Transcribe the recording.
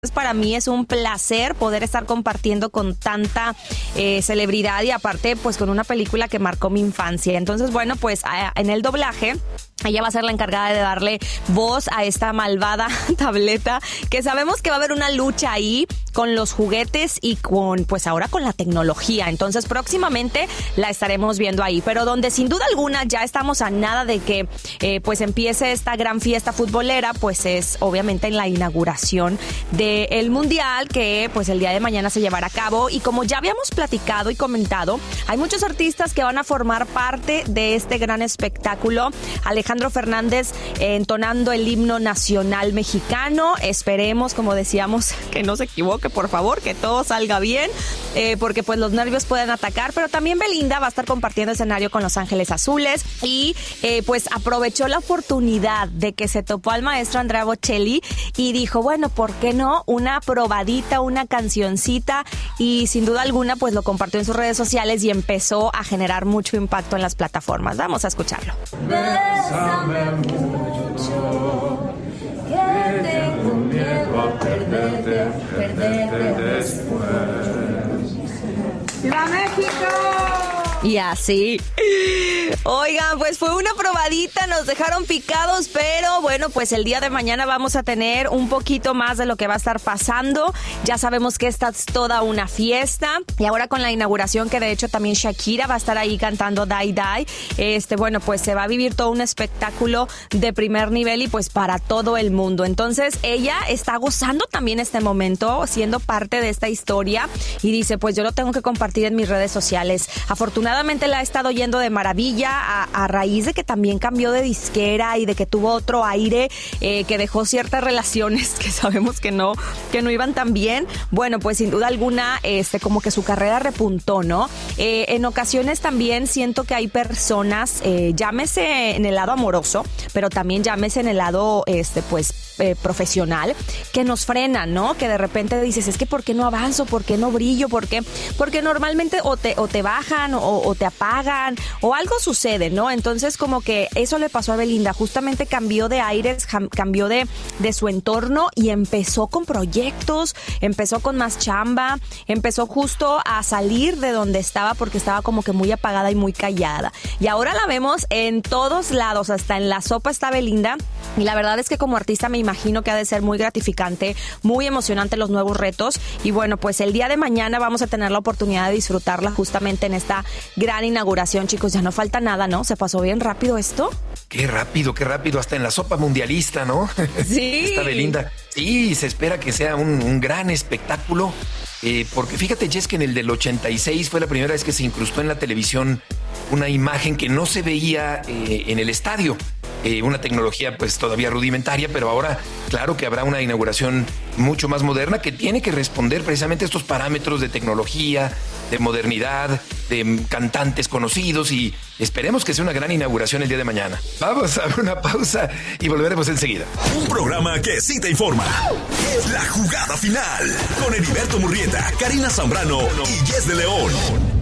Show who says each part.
Speaker 1: Para mí es un placer poder estar compartiendo con tanta celebridad y aparte pues con una película que marcó mi infancia. Entonces, bueno, pues en el doblaje ella va a ser la encargada de darle voz a esta malvada tableta, que sabemos que va a haber una lucha ahí con los juguetes y con, pues ahora con la tecnología. Entonces próximamente la estaremos viendo ahí, pero donde sin duda alguna ya estamos a nada de que pues empiece esta gran fiesta futbolera, pues es obviamente en la inauguración del Mundial, que pues el día de mañana se llevará a cabo. Y como ya habíamos platicado y comentado, hay muchos artistas que van a formar parte de este gran espectáculo. Alejandro Fernández entonando el himno nacional mexicano. Esperemos, como decíamos, que no se equivoque, por favor, que todo salga bien, porque pues los nervios pueden atacar. Pero también Belinda va a estar compartiendo escenario con Los Ángeles Azules y pues aprovechó la oportunidad de que se topó al maestro Andrea Bocelli y dijo, bueno, ¿por qué no? Una probadita, una cancioncita, y sin duda alguna pues lo compartió en sus redes sociales y empezó a generar mucho impacto en las plataformas. Vamos a escucharlo.
Speaker 2: Bésame mucho, que tengo miedo a perderte después. ¡Viva México!
Speaker 1: Y así. Oigan, pues fue una probadita, nos dejaron picados, pero bueno, pues el día de mañana vamos a tener un poquito más de lo que va a estar pasando. Ya sabemos que esta es toda una fiesta. Y ahora con la inauguración, que de hecho también Shakira va a estar ahí cantando Die Die. Bueno, pues se va a vivir todo un espectáculo de primer nivel y pues para todo el mundo. Entonces ella está gozando también este momento, siendo parte de esta historia, y dice, pues yo lo tengo que compartir en mis redes sociales. Afortunadamente la ha estado yendo de maravilla a raíz de que también cambió de disquera y de que tuvo otro aire, que dejó ciertas relaciones que sabemos que no iban tan bien. Bueno, pues sin duda alguna como que su carrera repuntó, ¿no? En ocasiones también siento que hay personas, llámese en el lado amoroso, pero también llámese en el lado profesional, que nos frenan, ¿no? Que de repente dices, es que ¿por qué no avanzo? ¿Por qué no brillo? ¿Por qué? Porque normalmente o te bajan o te apagan o algo sucede, ¿no? Entonces como que eso le pasó a Belinda, justamente cambió de aires, cambió de su entorno y empezó con proyectos, empezó con más chamba, empezó justo a salir de donde estaba porque estaba como que muy apagada y muy callada. Y ahora la vemos en todos lados, hasta en la sopa está Belinda, y la verdad es que como artista me imagino que ha de ser muy gratificante, muy emocionante los nuevos retos. Y bueno, pues el día de mañana vamos a tener la oportunidad de disfrutarla justamente en esta gran inauguración. Chicos, ya no falta nada, ¿no? ¿Se pasó bien rápido esto?
Speaker 3: Qué rápido, hasta en la sopa mundialista, ¿no?
Speaker 1: Sí.
Speaker 3: Está Belinda. Sí, se espera que sea un gran espectáculo, porque fíjate, Jess, que en el del 86 fue la primera vez que se incrustó en la televisión una imagen que no se veía en el estadio. Una tecnología pues todavía rudimentaria, pero ahora claro que habrá una inauguración mucho más moderna que tiene que responder precisamente a estos parámetros de tecnología, de modernidad, de cantantes conocidos, y esperemos que sea una gran inauguración el día de mañana. Vamos a una pausa y volveremos enseguida.
Speaker 4: Un programa que sí te informa. La Jugada Final con Heriberto Murrieta, Karina Zambrano y Jess de León.